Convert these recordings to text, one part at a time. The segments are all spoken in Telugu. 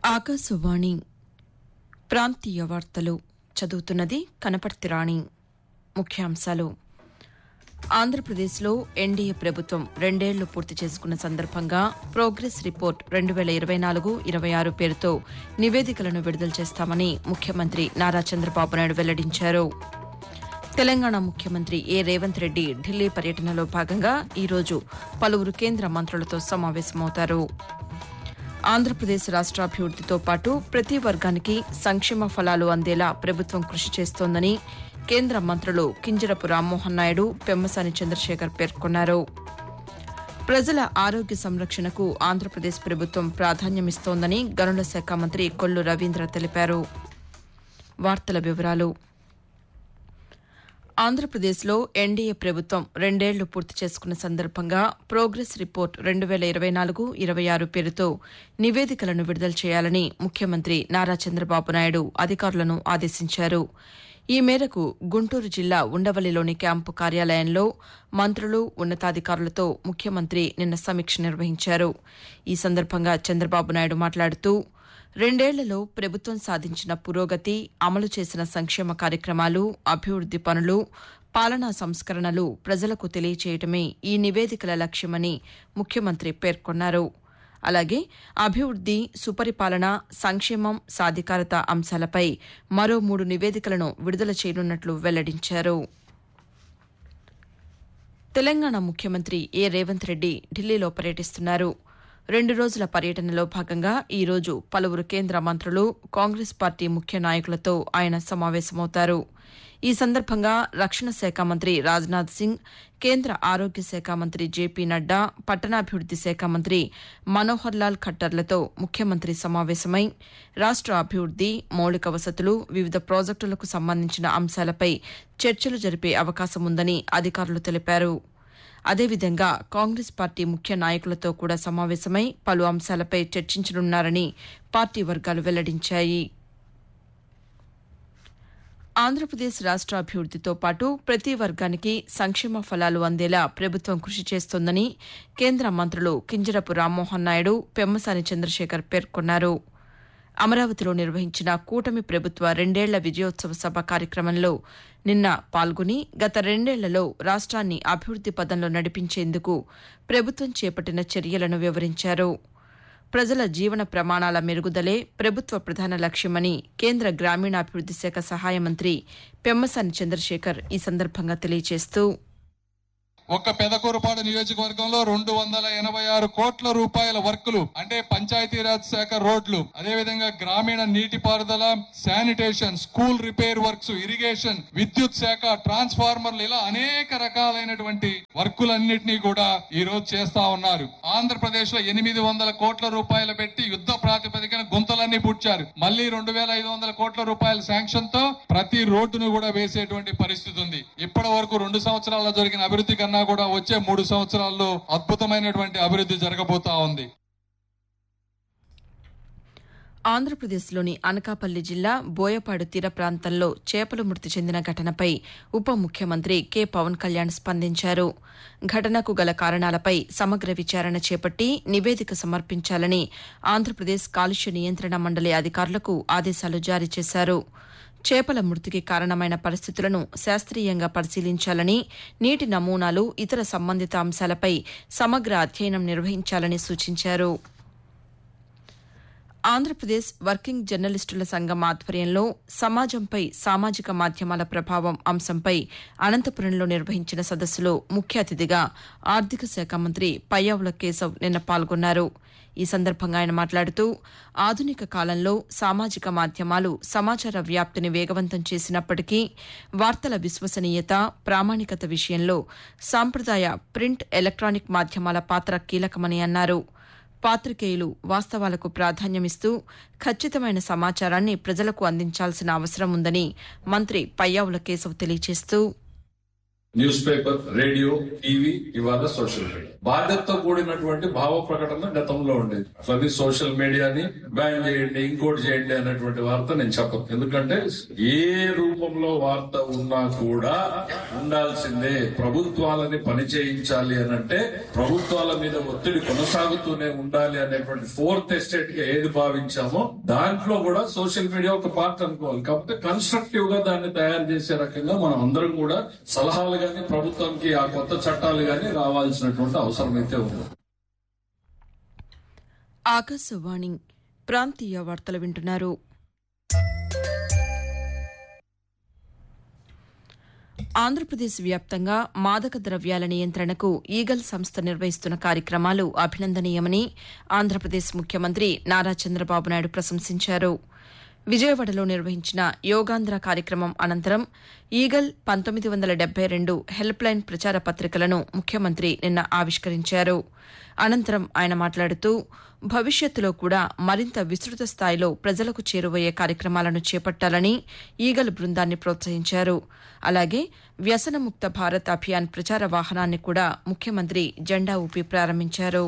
ఆకాశవాణి ప్రాంతీయ వార్తలు చదువుతున్నది కనపర్తి రాణి. ముఖ్యాంశాలు. ఆంధ్రప్రదేశ్లో ఎన్డీఏ ప్రభుత్వం 2 ఏళ్లు పూర్తి చేసుకున్న సందర్భంగా ప్రోగ్రెస్ రిపోర్ట్ 2024-26 పేరుతో నివేదికలను విడుదల చేస్తామని ముఖ్యమంత్రి నారా చంద్రబాబు నాయుడు వెల్లడించారు. తెలంగాణ ముఖ్యమంత్రి రేవంత్ రెడ్డి ఢిల్లీ పర్యటనలో భాగంగా ఈరోజు పలువురు కేంద్ర మంత్రులతో సమావేశమవుతారు. ఆంధ్రప్రదేశ్ రాష్ట్రాభివృద్దితో పాటు ప్రతి వర్గానికి సంక్షేమ ఫలాలు అందేలా ప్రభుత్వం కృషి చేస్తోందని కేంద్ర మంత్రులు కింజరపు రామ్మోహన్ నాయుడు, పెమ్మసాని చంద్రశేఖర్ పేర్కొన్నారు. ప్రజల ఆరోగ్య సంరక్షణకు ఆంధ్రప్రదేశ్ ప్రభుత్వం ప్రాధాన్యమిస్తోందని గనుల శాఖ మంత్రి కొల్లు రవీంద్ర తెలిపారు. వార్తల వివరాలు. ఆంధ్రప్రదేశ్లో ఎన్డీఏ ప్రభుత్వం 2 ఏళ్లు పూర్తి చేసుకున్న సందర్భంగా ప్రోగ్రెస్ రిపోర్ట్ 2024-26 పేరుతో నివేదికలను విడుదల చేయాలని ముఖ్యమంత్రి నారా చంద్రబాబు నాయుడు అధికారులను ఆదేశించారు. ఈ మేరకు గుంటూరు జిల్లా ఉండవల్లిలోని క్యాంపు కార్యాలయంలో మంత్రులు, ఉన్నతాధికారులతో ముఖ్యమంత్రి నిన్న సమీక్ష నిర్వహించారు. ఈ సందర్భంగా చంద్రబాబు నాయుడు మాట్లాడుతూ 2 ఏళ్లలో ప్రభుత్వం సాధించిన పురోగతి, అమలు చేసిన సంక్షేమ కార్యక్రమాలు, అభివృద్ది పనులు, పాలనా సంస్కరణలు ప్రజలకు తెలియచేయటమే ఈ నివేదికల లక్ష్యమని ముఖ్యమంత్రి పేర్కొన్నారు. అలాగే అభివృద్ది, సుపరిపాలన, సంక్షేమం, సాధికారత అంశాలపై మరో 3 నివేదికలను విడుదల చేయనున్నట్లు వెల్లడించారు. తెలంగాణ ముఖ్యమంత్రి రేవంత్ రెడ్డి ఢిల్లీలో పర్యటిస్తున్నారు. 2 రోజుల పర్యటనలో భాగంగా ఈరోజు పలువురు కేంద్ర మంత్రులు, కాంగ్రెస్ పార్టీ ముఖ్య నాయకులతో ఆయన సమావేశమవుతారు. ఈ సందర్భంగా రక్షణ శాఖ మంత్రి రాజ్నాథ్ సింగ్, కేంద్ర ఆరోగ్య శాఖ మంత్రి జేపీ నడ్డా, పట్టణాభివృద్ది శాఖ మంత్రి మనోహర్ లాల్ ఖట్టర్లతో ముఖ్యమంత్రి సమావేశమై రాష్ట అభివృద్ది, మౌలిక వసతులు, వివిధ ప్రాజెక్టులకు సంబంధించిన అంశాలపై చర్చలు జరిపే అవకాశముందని అధికారులు తెలిపారు. అదేవిధంగా కాంగ్రెస్ పార్టీ ముఖ్య నాయకులతో కూడా సమావేశమై పలు అంశాలపై చర్చించనున్నారని పార్టీ వర్గాలు వెల్లడించాయి. ఆంధ్రప్రదేశ్ రాష్ట్రాభివృద్దితో పాటు ప్రతి వర్గానికి సంక్షేమ ఫలాలు అందేలా ప్రభుత్వం కృషి చేస్తోందని కేంద్ర మంత్రులు కింజరపు రామ్మోహన్ నాయుడు, పెమ్మసాని చంద్రశేఖర్ పేర్కొన్నారు. అమరావతిలో నిర్వహించిన కూటమి ప్రభుత్వ 2 ఏళ్ల విజయోత్సవ సభ కార్యక్రమంలో నిన్న పాల్గొని గత 2 ఏళ్లలో రాష్ట్రాన్ని అభివృద్ది పదంలో నడిపించేందుకు ప్రభుత్వం చేపట్టిన చర్యలను వివరించారు. ప్రజల జీవన ప్రమాణాల మెరుగుదలే ప్రభుత్వ ప్రధాన లక్ష్యమని కేంద్ర గ్రామీణాభివృద్ది శాఖ సహాయ మంత్రి పెమ్మసాని చంద్రశేఖర్ ఈ సందర్భంగా తెలియజేస్తూ, ఒక్క పెదకూరుపాడు నియోజకవర్గంలో 286 కోట్ల రూపాయల వర్కులు అంటే పంచాయతీరాజ్ శాఖ రోడ్లు, అదేవిధంగా గ్రామీణ నీటిపారుదల, sanitation, school repair works, irrigation, విద్యుత్ శాఖ, ట్రాన్స్ఫార్మర్లు, ఇలా అనేక రకాలైనటువంటి వర్కులన్నింటినీ కూడా ఈ రోజు చేస్తా ఉన్నారు. ఆంధ్రప్రదేశ్ లో 800 కోట్ల రూపాయలు పెట్టి యుద్ధ ప్రాతిపదికన గుంతలన్నీ పూడ్చారు. మళ్లీ 2500 కోట్ల రూపాయల శాంక్షన్ తో ప్రతి రోడ్డును కూడా వేసేటువంటి పరిస్థితి ఉంది. ఇప్పటి వరకు 2 సంవత్సరాల్లో జరిగిన అభివృద్ధి కన్నా కూడా వచ్చే 3 సంవత్సరాల్లో అద్భుతమైనటువంటి అభివృద్ధి జరగబోతా ఉంది. ఆంధ్రప్రదేశ్లోని అనకాపల్లి జిల్లా బోయపాడు తీర ప్రాంతంలో చేపలు మృతి చెందిన ఘటనపై ఉప ముఖ్యమంత్రి కె పవన్ కళ్యాణ్ స్పందించారు. ఘటనకు గల కారణాలపై సమగ్ర విచారణ చేపట్టి నివేదిక సమర్పించాలని ఆంధ్రప్రదేశ్ కాలుష్య నియంత్రణ మండలి అధికారులకు ఆదేశాలు జారీ చేశారు. చేపల మృతికి కారణమైన పరిస్థితులను శాస్త్రీయంగా పరిశీలించాలని, నీటి నమూనాలు, ఇతర సంబంధిత అంశాలపై సమగ్ర అధ్యయనం నిర్వహించాలని సూచించారు. ఆంధ్రప్రదేశ్ వర్కింగ్ జర్నలిస్టుల సంఘం ఆధ్వర్యంలో సమాజంపై సామాజిక మాధ్యమాల ప్రభావం అంశంపై అనంతపురంలో నిర్వహించిన సదస్సులో ముఖ్య అతిథిగా ఆర్థిక శాఖ మంత్రి పయ్యావుల కేశవ్ నిన్న పాల్గొన్నారు. ఈ సందర్భంగా ఆయన మాట్లాడుతూ, ఆధునిక కాలంలో సామాజిక మాధ్యమాలు సమాచార వ్యాప్తిని వేగవంతం చేసినప్పటికీ వార్తల విశ్వసనీయత, ప్రామాణికత విషయంలో సాంప్రదాయ ప్రింట్, ఎలక్ట్రానిక్ మాధ్యమాల పాత్ర కీలకమని అన్నారు. పాతికేయులు వాస్తవాలకు ప్రాధాన్యమిస్తూ ఖచ్చితమైన సమాచారాన్ని ప్రజలకు అందించాల్సిన అవసరం ఉందని మంత్రి పయ్యావుల కేశవ్ తెలియజేస్తూ, న్యూస్ పేపర్, రేడియో, టీవీ, ఇవాళ సోషల్ మీడియా. బాధ్యతతో కూడినటువంటి భావ ప్రకటన గతంలో ఉండేది. అసలు సోషల్ మీడియాని బ్యాన్ చేయండి, ఇంకోటి చేయండి అనేటువంటి వార్త నేను చెప్పను. ఎందుకంటే ఏ రూపంలో వార్త ఉన్నా కూడా ఉండాల్సిందే. ప్రభుత్వాలని పని చేయించాలి అనంటే ప్రభుత్వాల మీద ఒత్తిడి కొనసాగుతూనే ఉండాలి అనేటువంటి ఫోర్త్ ఎస్టేట్ గా ఏది భావించామో దాంట్లో కూడా సోషల్ మీడియా ఒక పార్ట్ అనుకోవాలి. కాకపోతే కన్స్ట్రక్టివ్ గా దాన్ని తయారు చేసే రకంగా మనం అందరం కూడా సలహాలు గాని ప్రభుత్వానికి ఆ కొత్త చట్టాలు గాని రావాల్సినటువంటి అవసరం అయితే ఉంది. ఆకాశవాణి ప్రాంతీయ వార్తలు వింటున్నారు. ఆంధ్రప్రదేశ్ వ్యాప్తంగా మాదక ద్రవ్యాల నియంత్రణకు ఈగల్ సంస్థ నిర్వహిస్తున్న కార్యక్రమాలు అభినందనీయమని ఆంధ్రప్రదేశ్ ముఖ్యమంత్రి నారా చంద్రబాబు నాయుడు ప్రశంసించారు. విజయవాడలో నిర్వహించిన యోగాంధ్ర కార్యక్రమం అనంతరం ఈగల్ 1972 హెల్ప్ లైన్ ప్రచార పత్రికలను ముఖ్యమంత్రి నిన్న ఆవిష్కరించారు. అనంతరం ఆయన మాట్లాడుతూ భవిష్యత్తులో కూడా మరింత విస్తృత స్థాయిలో ప్రజలకు చేరువయ్యే కార్యక్రమాలను చేపట్టాలని ఈగల్ బృందాన్ని ప్రోత్సహించారు. అలాగే వ్యసనముక్త భారత్ అభియాన్ ప్రచార వాహనాన్ని కూడా ముఖ్యమంత్రి జెండా ఊపి ప్రారంభించారు.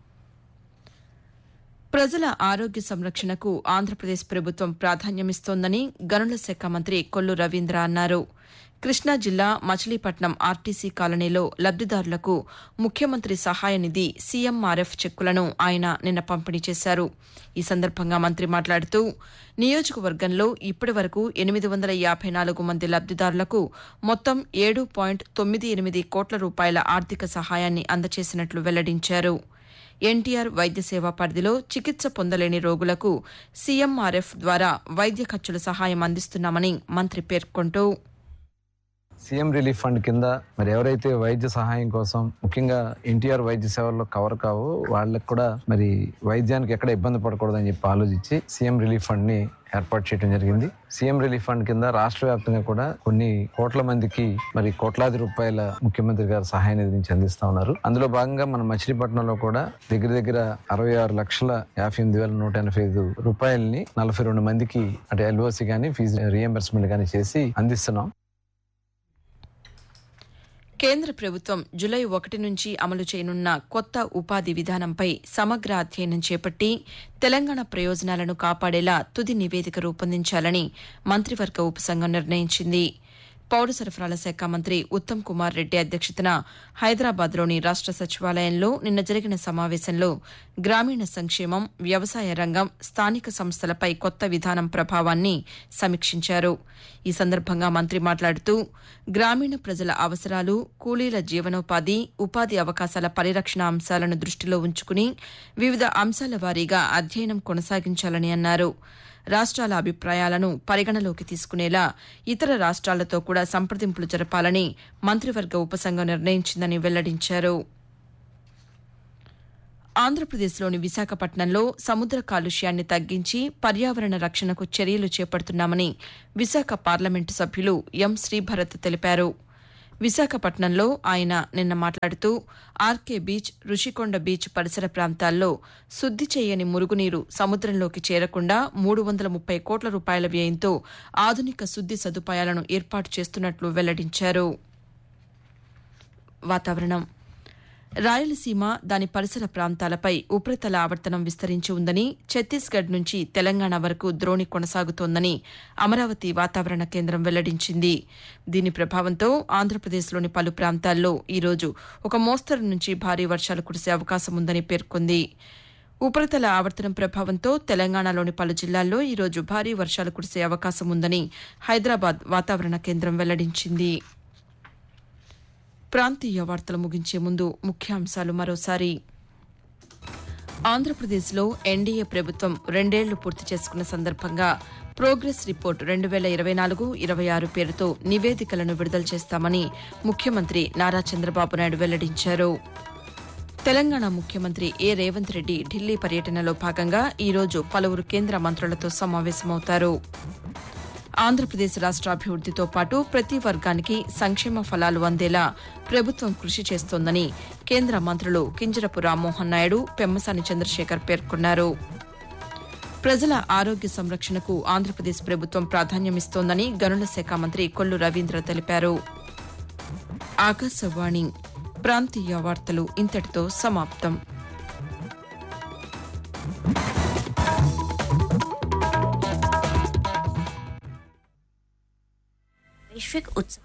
ప్రజల ఆరోగ్య సంరక్షణకు ఆంధ్రప్రదేశ్ ప్రభుత్వం ప్రాధాన్యమిస్తోందని గనుల శాఖ మంత్రి కొల్లు రవీంద్ర అన్నారు. కృష్ణా జిల్లా మచిలీపట్నం ఆర్టీసీ కాలనీలో లబ్దిదారులకు ముఖ్యమంత్రి సహాయ నిధి సీఎంఆర్ఎఫ్ చెక్కులను ఆయన నిన్న పంపిణీ చేశారు. ఈ సందర్భంగా మంత్రి మాట్లాడుతూ నియోజకవర్గంలో ఇప్పటి వరకు 854 మంది లబ్దిదారులకు మొత్తం 7.98 కోట్ల రూపాయల ఆర్థిక సహాయాన్ని అందజేసినట్లు వెల్లడించారు. ఎన్టీఆర్ వైద్య సేవా పరిధిలో చికిత్స పొందలేని రోగులకు సీఎంఆర్ఎఫ్ ద్వారా వైద్య ఖర్చుల సహాయం అందిస్తున్నామని మంత్రి పేర్కొంటూ సీఎం రిలీఫ్ ఫండ్ కింద మరి ఎవరైతే వైద్య సహాయం కోసం ముఖ్యంగా ఎన్టీఆర్ వైద్య సేవల్లో కవర్ కావో వాళ్ళకి కూడా మరి వైద్యానికి ఎక్కడ ఇబ్బంది పడకూడదని చెప్పి ఆలోచించి సీఎం రిలీఫ్ ఫండ్ ని ఏర్పాటు చేయడం జరిగింది. సీఎం రిలీఫ్ ఫండ్ కింద రాష్ట్ర వ్యాప్తంగా కూడా కొన్ని కోట్ల మందికి మరి కోట్లాది రూపాయల ముఖ్యమంత్రి గారు సహాయ నిధి నుంచి అందిస్తా ఉన్నారు. అందులో భాగంగా మన మచిలీపట్నంలో కూడా దగ్గర 66,58,185 రూపాయలని 42 మందికి అంటే ఎల్ఓసి గానీ ఫీజు రీఎంబర్స్మెంట్ గానీ చేసి అందిస్తున్నాం. కేంద్ర ప్రభుత్వం జులై 1 నుంచి అమలు చేయనున్న కొత్త ఉపాధి విధానంపై సమగ్ర అధ్యయనం చేపట్టి తెలంగాణ ప్రయోజనాలను కాపాడేలా తుది నివేదిక రూపొందించాలని మంత్రివర్గ ఉపసంఘం నిర్ణయించింది. పౌర సరఫరాల శాఖ మంత్రి ఉత్తమ్ కుమార్ రెడ్డి అధ్యక్షతన హైదరాబాద్లోని రాష్ట సచివాలయంలో నిన్న జరిగిన సమావేశంలో గ్రామీణ సంక్షేమం, వ్యవసాయ రంగం, స్థానిక సంస్థలపై కొత్త విధానం ప్రభావాన్ని సమీక్షించారు. ఈ సందర్భంగా మంత్రి మాట్లాడుతూ గ్రామీణ ప్రజల అవసరాలు, కూలీల జీవనోపాధి, ఉపాధి అవకాశాల పరిరక్షణ అంశాలను దృష్టిలో ఉంచుకుని వివిధ అంశాల వారీగా అధ్యయనం కొనసాగించాలని అన్నారు. రాష్ట్రాల అభిప్రాయాలను పరిగణలోకి తీసుకునేలా ఇతర రాష్ట్రాలతో కూడా సంప్రదింపులు జరపాలని మంత్రివర్గ ఉపసంఘం నిర్ణయించిందని వెల్లడించారు. ఆంధ్రప్రదేశ్లోని విశాఖపట్నంలో సముద్ర కాలుష్యాన్ని తగ్గించి పర్యావరణ రక్షణకు చర్యలు చేపడుతున్నామని విశాఖ పార్లమెంటు సభ్యులు ఎం శ్రీభరత్ తెలిపారు. విశాఖపట్నంలో ఆయన నిన్న మాట్లాడుతూ ఆర్కే బీచ్, రుషికొండ బీచ్ పరిసర ప్రాంతాల్లో శుద్ది చేయని మురుగునీరు సముద్రంలోకి చేరకుండా 330 కోట్ల రూపాయల వ్యయంతో ఆధునిక శుద్ది సదుపాయాలను ఏర్పాటు చేస్తున్నట్లు వెల్లడించారు. వాతావరణం. రాయలసీమ, దాని పరిసర ప్రాంతాలపై ఉపరితల ఆవర్తనం విస్తరించి ఉందని, ఛత్తీస్గఢ్ నుంచి తెలంగాణ వరకు ద్రోణి కొనసాగుతోందని అమరావతి వాతావరణ కేంద్రం వెల్లడించింది. దీని ప్రభావంతో ఆంధ్రప్రదేశ్లోని పలు ప్రాంతాల్లో ఈరోజు ఒక మోస్తరు నుంచి భారీ వర్షాలు కురిసే అవకాశం ఉందని పేర్కొంది. ఉపరితల ఆవర్తనం ప్రభావంతో తెలంగాణలోని పలు జిల్లాల్లో ఈరోజు భారీ వర్షాలు కురిసే అవకాశం ఉందని హైదరాబాద్ వాతావరణ కేంద్రం వెల్లడించింది. ప్రాంతీయ వార్తలు ముగించే ముందు ముఖ్యాంశాలు మరోసారి. ఆంధ్రప్రదేశ్లో ఎన్డీఏ ప్రభుత్వం 2 ఏళ్లు పూర్తి చేసుకున్న సందర్భంగా ప్రోగ్రెస్ రిపోర్ట్ 2024-26 పేరుతో నివేదికలను విడుదల చేస్తామని ముఖ్యమంత్రి నారా చంద్రబాబు నాయుడు వెల్లడించారు. తెలంగాణ ముఖ్యమంత్రి ఏ రేవంత్ రెడ్డి ఢిల్లీ పర్యటనలో భాగంగా ఈరోజు పలువురు కేంద్ర మంత్రులతో సమావేశమవుతారు. ఆంధ్రప్రదేశ్ రాష్ట్రాభివృద్దితో పాటు ప్రతి వర్గానికి సంక్షేమ ఫలాలు అందేలా ప్రభుత్వం కృషి చేస్తోందని కేంద్ర మంత్రులు కింజరపు రామ్మోహన్ నాయుడు, పెమ్మసాని చంద్రశేఖర్ పేర్కొన్నారు. ప్రజల ఆరోగ్య సంరక్షణకు ఆంధ్రప్రదేశ్ ప్రభుత్వం ప్రాధాన్యమిస్తోందని గనుల శాఖ మంత్రి కొల్లు రవీంద్ర తెలిపారు. ఆకాశవాణి ప్రాంతీయ వార్తలు ఇంతటితో సమాప్తం. वैश्विक उत्सव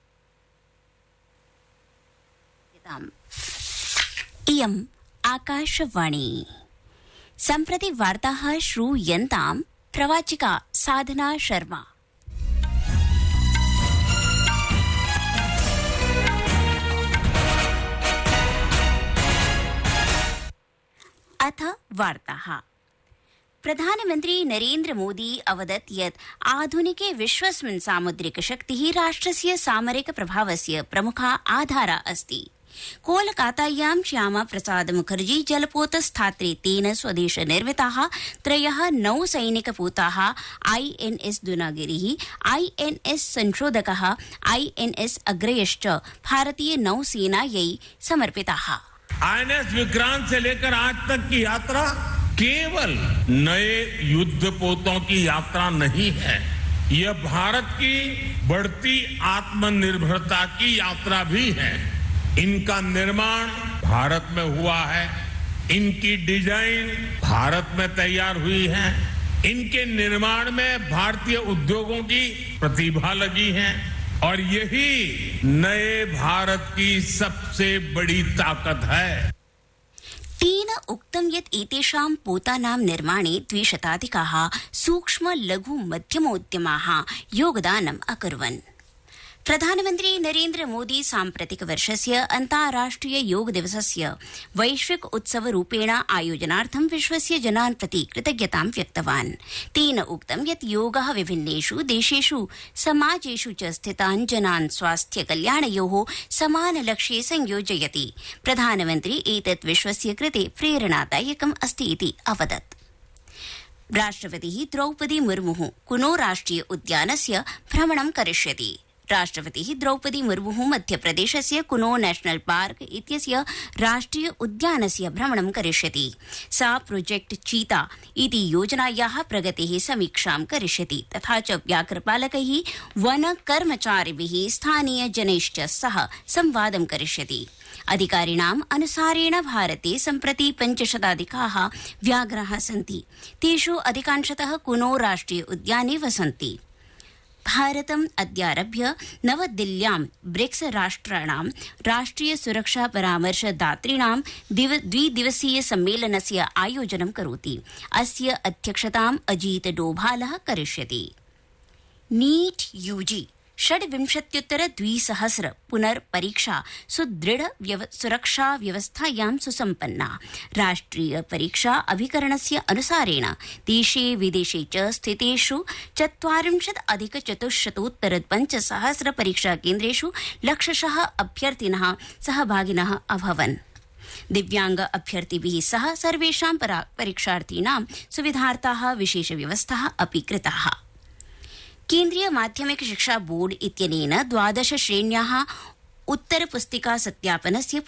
इयम् आकाशवाणी. सम्प्रति वार्ताः श्रूयन्ताम् प्रवाचिका साधना शर्मा. अथ वार्ताः. प्रधानमन्त्री नरेन्द्र मोदी अवदत् यत् आधुनिके विश्वस्मिन् सामुद्रिक शक्तिः राष्ट्रस्य सामरिक प्रभावस्य प्रमुखा आधारा अस्ति. कोलकातायां श्यामा प्रसाद मुखर्जी जलपोतस्थात्रे स्वदेश निर्मिताः 3 नौसैनिकपोताः INS दुनागिरिः, INS संशोधकः, INS अग्रयश्च भारतीय नौसेनायै समर्पिताः. INS विक्रांत से लेकर आज तक की यात्रा केवल नए युद्धपोतों की यात्रा नहीं है, यह भारत की बढ़ती आत्मनिर्भरता की यात्रा भी है. इनका निर्माण भारत में हुआ है, इनकी डिजाइन भारत में तैयार हुई है, इनके निर्माण में भारतीय उद्योगों की प्रतिभा लगी है और यही नए भारत की सबसे बड़ी ताकत है. तेन उक्तं यत् एतेषां पोतानां निर्माणे 200 सूक्ष्म लघु मध्यमोद्यमाः योगदानम् अकुर्वन्. प्रधानमन्त्री नरेन्द्र मोदी साम्प्रतिक वर्षस्य अन्ताराष्ट्रिय योग दिवसस्य वैश्विक उत्सव रूपेण आयोजनार्थं विश्वस्य जनान् प्रति कृतज्ञतां व्यक्तवान्. तेन उक्तं यत् योगः विभिन्नेषु देशेषु समाजेषु च स्थितान् जनान् स्वास्थ्य कल्याणयोः समानलक्ष्ये संयोजयति. प्रधानमन्त्री एतत् विश्वस्य कृते प्रेरणादायकम् अस्ति इति अवदत्. राष्ट्रपतिः द्रौपदी मुर्मुः कुनो राष्ट्रिय उद्यानस्य भ्रमणं करिष्यति. राष्ट्रपतिः द्रौपदी मुर्मुः मध्यप्रदेशस्य कुनो नेशनल पार्क इत्यस्य राष्ट्रिय उद्यानस्य भ्रमणं करिष्यति. सा प्रोजेक्ट चीता इति योजनायाः प्रगतेः समीक्षां करिष्यति तथा च व्याघ्रपालकैः, वनकर्मचारिभिः, स्थानीयजनैश्च सह संवादं करिष्यति. अधिकारिणाम् अनुसारेण भारते सम्प्रति 500 व्याघ्राः सन्ति. तेषु अधिकांशतः कुनो राष्ट्रिय उद्याने वसन्ति. भारतम् अद्यारभ्य नवदिल्ल्यां ब्रिक्स राष्ट्राणां राष्ट्रिय सुरक्षा परामर्शदातॄणां द्विदिवसीय सम्मेलनस्य आयोजनं करोति. अस्य अध्यक्षताम् अजीत डोभालः करिष्यति. नीट यूजी 26,200 पुनर्परीक्षा सुदृढ़ सुरक्षा व्यवस्थायां सुसम्पन्ना. राष्ट्रिय परीक्षा अभिकरणस्य अनुसारेण देशे विदेशे च स्थितेषु 40,400 परीक्षा केन्द्रेषु लक्षशः अभ्यर्थिनः सहभागिनः अभवन्. दिव्यांग अभ्यर्थिभिः सह सर्वेषां परीक्षार्थीनां सुविधार्थाः विशेषव्यवस्थाः अपि कृताः. केन्द्रीय माध्यमिक शिक्षा बोर्ड इत्यनेन 12 श्रेण्याः उत्तरपुस्तिका सत्यापनस्य